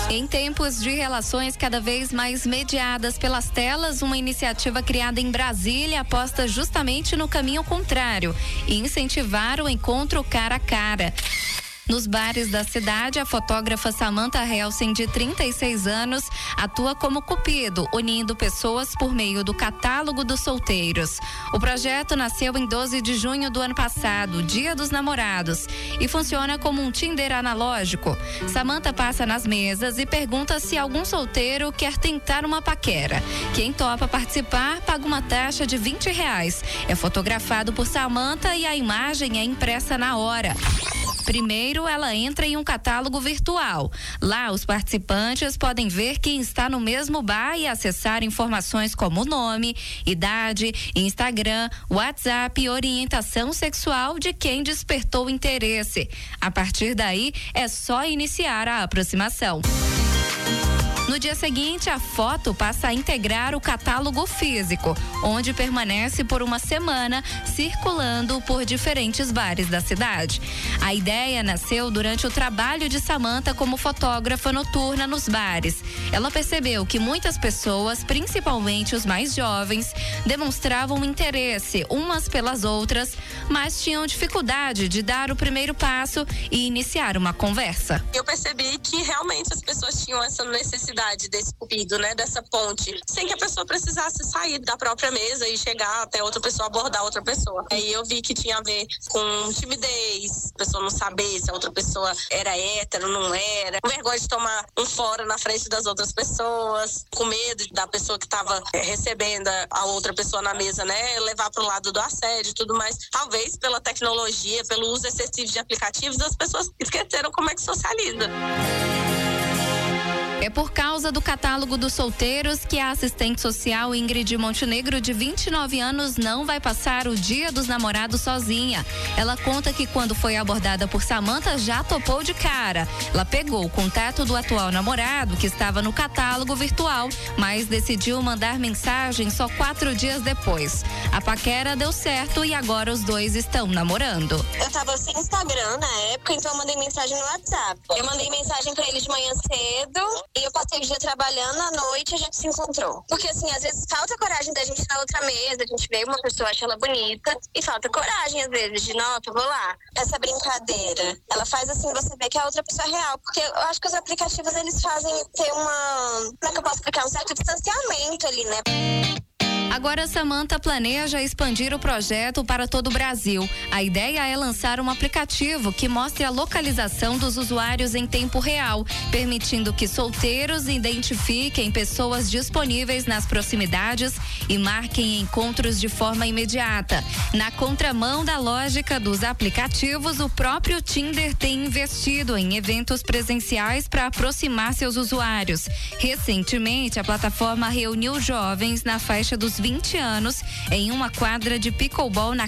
Em tempos de relações cada vez mais mediadas pelas telas, uma iniciativa criada em Brasília aposta justamente no caminho contrário e incentivar o encontro cara a cara. Nos bares da cidade, a fotógrafa Samantha Helsen, de 36 anos, atua como cupido, unindo pessoas por meio do catálogo dos solteiros. O projeto nasceu em 12 de junho do ano passado, Dia dos Namorados, e funciona como um Tinder analógico. Samantha passa nas mesas e pergunta se algum solteiro quer tentar uma paquera. Quem topa participar paga uma taxa de R$20. É fotografado por Samantha e a imagem é impressa na hora. Primeiro, ela entra em um catálogo virtual. Lá, os participantes podem ver quem está no mesmo bar e acessar informações como nome, idade, Instagram, WhatsApp e orientação sexual de quem despertou interesse. A partir daí, é só iniciar a aproximação. No dia seguinte, a foto passa a integrar o catálogo físico, onde permanece por uma semana circulando por diferentes bares da cidade. A ideia nasceu durante o trabalho de Samantha como fotógrafa noturna nos bares. Ela percebeu que muitas pessoas, principalmente os mais jovens, demonstravam interesse umas pelas outras, mas tinham dificuldade de dar o primeiro passo e iniciar uma conversa. Eu percebi que realmente as pessoas tinham essa necessidade desse cupido, né, dessa ponte, sem que a pessoa precisasse sair da própria mesa e chegar até outra pessoa, abordar outra pessoa. Aí eu vi que tinha a ver com timidez, a pessoa não saber se a outra pessoa era hétero, não era, vergonha de tomar um fora na frente das outras pessoas, com medo da pessoa que estava recebendo a outra pessoa na mesa, né, levar pro lado do assédio e tudo mais. Talvez pela tecnologia, pelo uso excessivo de aplicativos, as pessoas esqueceram como é que socializa. É por causa do catálogo dos solteiros que a assistente social Ingrid Montenegro, de 29 anos, não vai passar o Dia dos Namorados sozinha. Ela conta que quando foi abordada por Samantha, já topou de cara. Ela pegou o contato do atual namorado, que estava no catálogo virtual, mas decidiu mandar mensagem só 4 dias depois. A paquera deu certo e agora os dois estão namorando. Eu tava sem Instagram na época, então eu mandei mensagem no WhatsApp. Eu mandei mensagem pra ele de manhã cedo. E eu passei o dia trabalhando, à noite a gente se encontrou. Porque assim, às vezes falta coragem da gente ir na outra mesa, a gente vê uma pessoa, acha ela bonita, e falta coragem às vezes de, não, eu vou lá. Essa brincadeira, ela faz assim, você vê que a outra pessoa é real. Porque eu acho que os aplicativos, eles fazem ter como é que eu posso explicar? Um certo distanciamento ali, né? Agora, Samantha planeja expandir o projeto para todo o Brasil. A ideia é lançar um aplicativo que mostre a localização dos usuários em tempo real, permitindo que solteiros identifiquem pessoas disponíveis nas proximidades e marquem encontros de forma imediata. Na contramão da lógica dos aplicativos, o próprio Tinder tem investido em eventos presenciais para aproximar seus usuários. Recentemente, a plataforma reuniu jovens na faixa dos 20 anos em uma quadra de pickleball na